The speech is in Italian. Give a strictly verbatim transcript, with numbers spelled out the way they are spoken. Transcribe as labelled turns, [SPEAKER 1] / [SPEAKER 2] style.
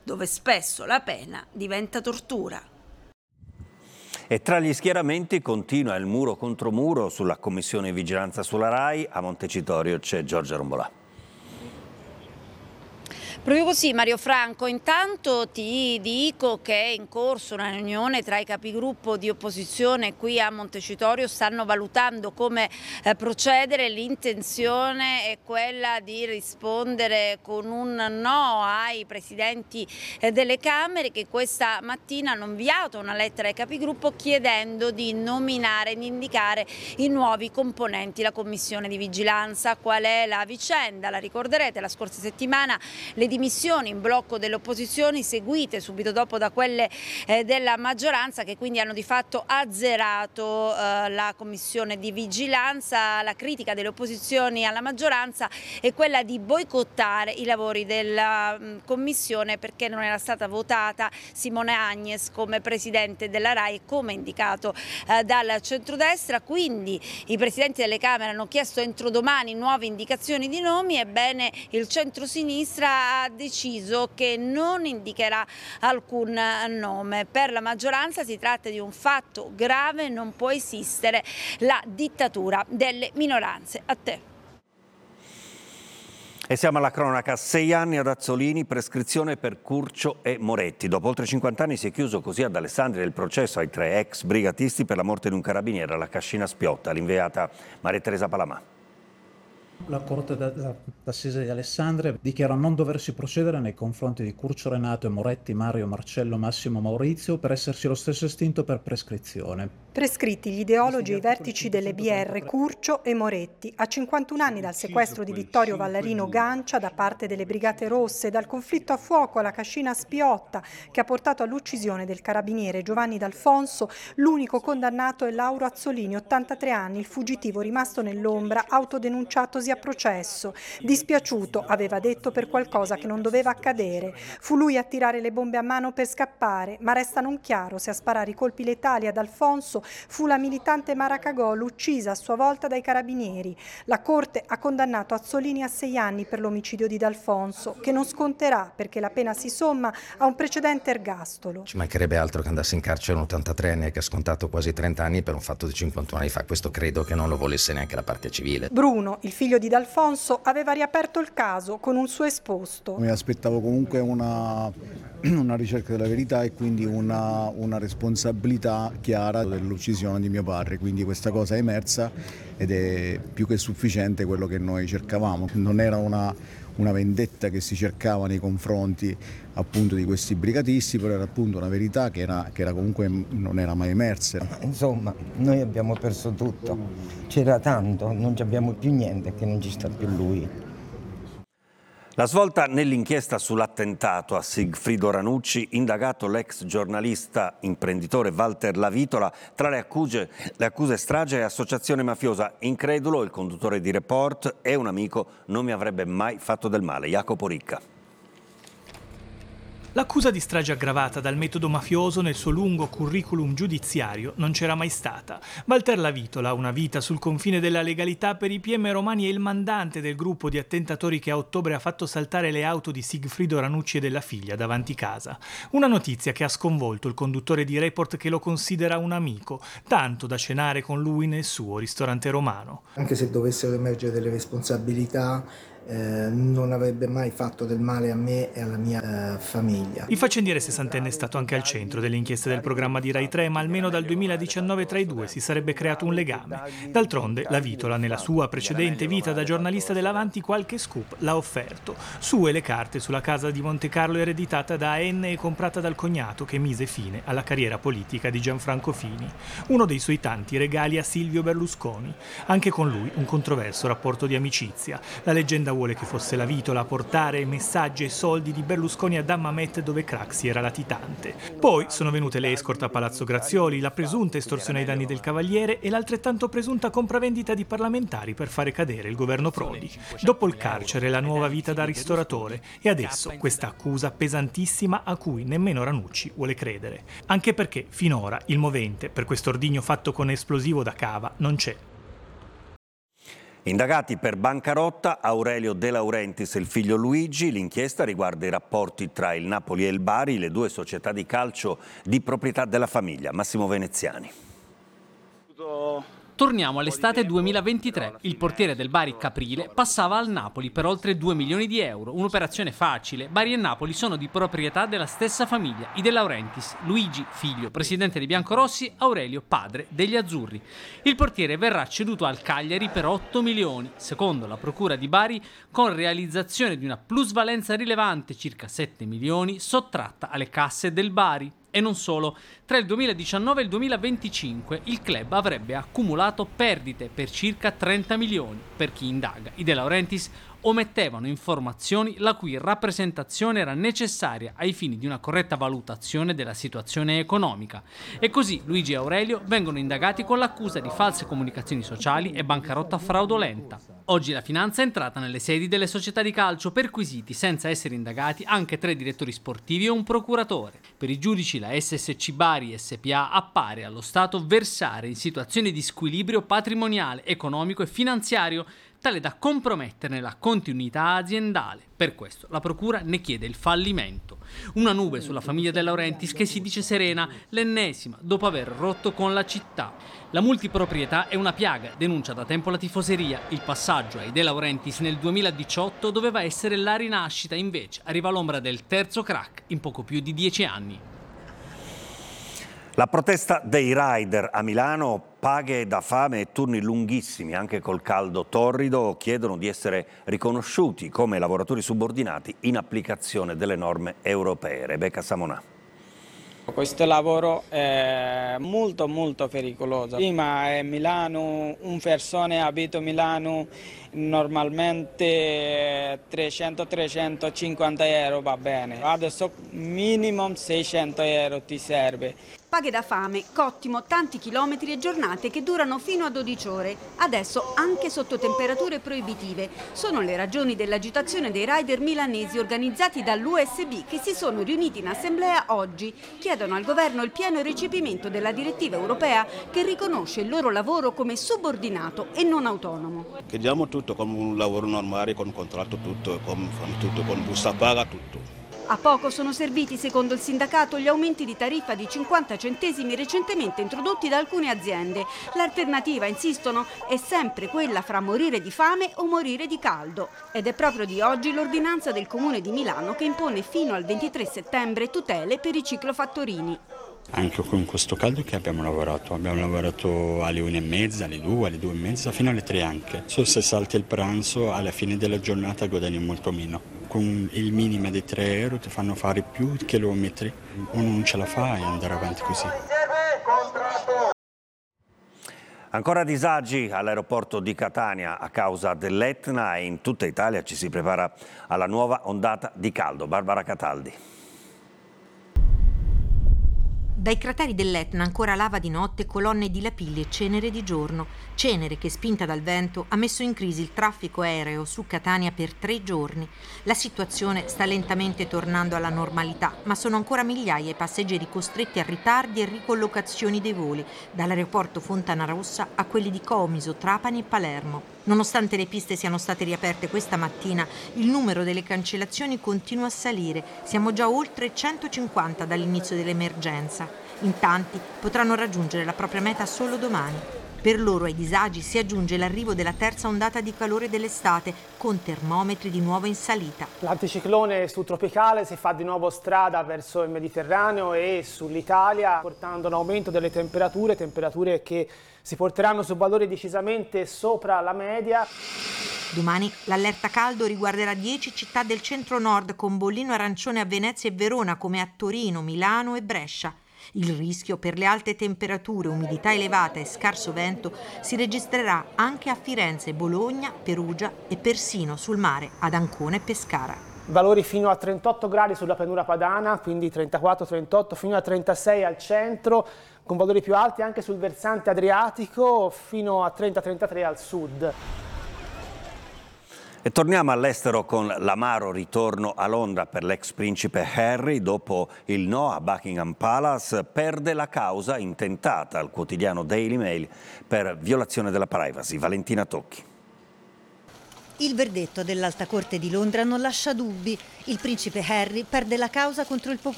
[SPEAKER 1] dove spesso la pena diventa tortura.
[SPEAKER 2] E tra gli schieramenti continua il muro contro muro sulla commissione di vigilanza sulla RAI. A Montecitorio c'è Giorgia Rombolà.
[SPEAKER 1] Proprio così, Mario Franco. Intanto ti dico che è in corso una riunione tra i capigruppo di opposizione qui a Montecitorio, stanno valutando come eh, procedere. L'intenzione è quella di rispondere con un no ai presidenti eh, delle Camere, che questa mattina hanno inviato una lettera ai capigruppo chiedendo di nominare, di indicare i nuovi componenti la commissione di vigilanza. Qual è la vicenda? La ricorderete, la scorsa settimana le dimissioni in blocco delle opposizioni, seguite subito dopo da quelle eh, della maggioranza, che quindi hanno di fatto azzerato eh, la commissione di vigilanza. La critica delle opposizioni alla maggioranza è quella di boicottare i lavori della mh, commissione perché non era stata votata Simone Agnes come presidente della RAI, come indicato eh, dal centrodestra. Quindi i presidenti delle Camere hanno chiesto entro domani nuove indicazioni di nomi. Ebbene, il centrosinistra ha deciso che non indicherà alcun nome. Per la maggioranza si tratta di un fatto grave, non può esistere la dittatura delle minoranze. A te.
[SPEAKER 2] E siamo alla cronaca. Sei anni ad Azzolini, prescrizione per Curcio e Moretti. Dopo oltre cinquanta anni si è chiuso così ad Alessandria il processo ai tre ex brigatisti per la morte di un carabiniere alla Cascina Spiotta. L'inviata Maria Teresa Palamà.
[SPEAKER 3] La Corte d'Assise di Alessandria dichiara non doversi procedere nei confronti di Curcio Renato e Moretti Mario Marcello Massimo Maurizio per essersi lo stesso estinto per prescrizione.
[SPEAKER 4] Prescritti gli ideologi e i vertici delle B R Curcio e Moretti, a cinquantuno anni dal sequestro di Vittorio Vallarino Gancia da parte delle Brigate Rosse e dal conflitto a fuoco alla Cascina Spiotta che ha portato all'uccisione del carabiniere Giovanni D'Alfonso, l'unico condannato è Lauro Azzolini, ottantatré anni, il fuggitivo rimasto nell'ombra, autodenunciatosi a processo. Dispiaciuto, aveva detto, per qualcosa che non doveva accadere. Fu lui a tirare le bombe a mano per scappare, ma resta non chiaro se a sparare i colpi letali ad Alfonso fu la militante Mara Cagol, uccisa a sua volta dai carabinieri. La Corte ha condannato Azzolini a sei anni per l'omicidio di D'Alfonso, che non sconterà perché la pena si somma a un precedente ergastolo.
[SPEAKER 5] Ci mancherebbe altro che andasse in carcere un ottantatreenne che ha scontato quasi trenta anni per un fatto di cinquantuno anni fa. Questo credo che non lo volesse neanche la parte civile.
[SPEAKER 4] Bruno, il figlio di D'Alfonso, aveva riaperto il caso con un suo esposto.
[SPEAKER 6] Mi aspettavo comunque una, una ricerca della verità e quindi una, una responsabilità chiara dell'uccisione di mio padre, quindi questa cosa è emersa ed è più che sufficiente quello che noi cercavamo. Non era una, una vendetta che si cercava nei confronti appunto di questi brigatisti, però era appunto una verità che era, che era comunque non era mai emersa.
[SPEAKER 7] Insomma, noi abbiamo perso tutto, c'era tanto, non abbiamo più niente, che non ci sta più lui.
[SPEAKER 2] La svolta nell'inchiesta sull'attentato a Sigfrido Ranucci, indagato l'ex giornalista imprenditore Walter Lavitola, tra le accuse, le accuse strage e associazione mafiosa. Incredulo, il conduttore di Report, e un amico non mi avrebbe mai fatto del male. Jacopo Ricca.
[SPEAKER 8] L'accusa di strage aggravata dal metodo mafioso nel suo lungo curriculum giudiziario non c'era mai stata. Walter Lavitola, una vita sul confine della legalità per i P M romani, è il mandante del gruppo di attentatori che a ottobre ha fatto saltare le auto di Sigfrido Ranucci e della figlia davanti casa. Una notizia che ha sconvolto il conduttore di Report, che lo considera un amico, tanto da cenare con lui nel suo ristorante romano.
[SPEAKER 9] Anche se dovessero emergere delle responsabilità, Eh, non avrebbe mai fatto del male a me e alla mia eh, famiglia.
[SPEAKER 8] Il faccendiere sessantenne è stato anche al centro delle inchieste del programma di Rai tre, ma almeno dal duemiladiciannove tra i due si sarebbe creato un legame. D'altronde, Lavitola, nella sua precedente vita da giornalista dell'Avanti, qualche scoop l'ha offerto. Sue le carte sulla casa di Monte Carlo ereditata da A N e comprata dal cognato, che mise fine alla carriera politica di Gianfranco Fini. Uno dei suoi tanti regali a Silvio Berlusconi. Anche con lui un controverso rapporto di amicizia. La leggenda vuole che fosse Lavitola a portare messaggi e soldi di Berlusconi a Dammamet, dove Craxi era latitante. Poi sono venute le escort a Palazzo Grazioli, la presunta estorsione ai danni del Cavaliere e l'altrettanto presunta compravendita di parlamentari per fare cadere il governo Prodi. Dopo il carcere, la nuova vita da ristoratore, e adesso questa accusa pesantissima a cui nemmeno Ranucci vuole credere. Anche perché finora il movente per questo ordigno fatto con esplosivo da cava non c'è.
[SPEAKER 2] Indagati per bancarotta Aurelio De Laurentiis e il figlio Luigi. L'inchiesta riguarda i rapporti tra il Napoli e il Bari, le due società di calcio di proprietà della famiglia. Massimo Veneziani.
[SPEAKER 10] Torniamo all'estate duemilaventitré. Il portiere del Bari Caprile passava al Napoli per oltre due milioni di euro. Un'operazione facile. Bari e Napoli sono di proprietà della stessa famiglia, i De Laurentiis. Luigi, figlio, presidente dei biancorossi, Aurelio, padre degli azzurri. Il portiere verrà ceduto al Cagliari per otto milioni, secondo la procura di Bari, con realizzazione di una plusvalenza rilevante, circa sette milioni, sottratta alle casse del Bari. E non solo, tra il duemiladiciannove e il duemilaventicinque il club avrebbe accumulato perdite per circa trenta milioni. Per chi indaga, i De Laurentiis omettevano informazioni la cui rappresentazione era necessaria ai fini di una corretta valutazione della situazione economica. E così Luigi e Aurelio vengono indagati con l'accusa di false comunicazioni sociali e bancarotta fraudolenta. Oggi la finanza è entrata nelle sedi delle società di calcio, perquisiti senza essere indagati anche tre direttori sportivi e un procuratore. Per i giudici la S S C Bari S P A appare allo Stato versare in situazioni di squilibrio patrimoniale, economico e finanziario tale da comprometterne la continuità aziendale. Per questo la procura ne chiede il fallimento. Una nube sulla famiglia De Laurentiis che si dice serena, l'ennesima dopo aver rotto con la città. La multiproprietà è una piaga, denuncia da tempo la tifoseria. Il passaggio ai De Laurentiis nel duemiladiciotto doveva essere la rinascita, invece arriva l'ombra del terzo crack in poco più di dieci anni.
[SPEAKER 2] La protesta dei rider a Milano, paghe da fame e turni lunghissimi, anche col caldo torrido, chiedono di essere riconosciuti come lavoratori subordinati in applicazione delle norme europee. Rebecca Samonà.
[SPEAKER 11] Questo lavoro è molto molto pericoloso. Prima a Milano, un persona abita a Milano normalmente trecento trecentocinquanta euro va bene, adesso minimo seicento euro ti serve.
[SPEAKER 12] Paghe da fame, cottimo, tanti chilometri e giornate che durano fino a dodici ore, adesso anche sotto temperature proibitive. Sono le ragioni dell'agitazione dei rider milanesi organizzati dall'U S B che si sono riuniti in assemblea oggi. Chiedono al governo il pieno recepimento della direttiva europea che riconosce il loro lavoro come subordinato e non autonomo.
[SPEAKER 13] Chiediamo tutto come un lavoro normale, con contratto tutto, con, con tutto, con busta paga, tutto.
[SPEAKER 12] A poco sono serviti, secondo il sindacato, gli aumenti di tariffa di cinquanta centesimi recentemente introdotti da alcune aziende. L'alternativa, insistono, è sempre quella fra morire di fame o morire di caldo. Ed è proprio di oggi l'ordinanza del Comune di Milano che impone fino al ventitré settembre tutele per i ciclofattorini.
[SPEAKER 14] Anche con questo caldo che abbiamo lavorato, abbiamo lavorato alle una e mezza, alle due, alle due e mezza, fino alle tre anche. Solo se salti il pranzo, alla fine della giornata guadagni molto meno. Con il minimo di tre euro ti fanno fare più chilometri, uno non ce la fa e andare avanti così.
[SPEAKER 2] Ancora disagi all'aeroporto di Catania a causa dell'Etna e in tutta Italia ci si prepara alla nuova ondata di caldo. Barbara Cataldi.
[SPEAKER 15] Dai crateri dell'Etna ancora lava di notte, colonne di lapilli e cenere di giorno. Cenere che, spinta dal vento, ha messo in crisi il traffico aereo su Catania per tre giorni. La situazione sta lentamente tornando alla normalità, ma sono ancora migliaia i passeggeri costretti a ritardi e ricollocazioni dei voli, dall'aeroporto Fontanarossa a quelli di Comiso, Trapani e Palermo. Nonostante le piste siano state riaperte questa mattina, il numero delle cancellazioni continua a salire. Siamo già oltre centocinquanta dall'inizio dell'emergenza. In tanti potranno raggiungere la propria meta solo domani. Per loro ai disagi si aggiunge l'arrivo della terza ondata di calore dell'estate, con termometri di nuovo in salita.
[SPEAKER 16] L'anticiclone subtropicale si fa di nuovo strada verso il Mediterraneo e sull'Italia, portando un aumento delle temperature, temperature che si porteranno su valori decisamente sopra la media.
[SPEAKER 15] Domani l'allerta caldo riguarderà dieci città del centro-nord, con bollino arancione a Venezia e Verona, come a Torino, Milano e Brescia. Il rischio per le alte temperature, umidità elevata e scarso vento si registrerà anche a Firenze, Bologna, Perugia e persino sul mare ad Ancona e Pescara.
[SPEAKER 16] Valori fino a trentotto gradi sulla pianura padana, quindi trentaquattro trentotto, fino a trentasei al centro, con valori più alti anche sul versante adriatico, fino a trenta trentatré al sud.
[SPEAKER 2] E torniamo all'estero con l'amaro ritorno a Londra per l'ex principe Harry. Dopo il no a Buckingham Palace, perde la causa intentata al quotidiano Daily Mail per violazione della privacy. Valentina Tocchi.
[SPEAKER 17] Il verdetto dell'Alta Corte di Londra non lascia dubbi. Il principe Harry perde la causa contro il popolo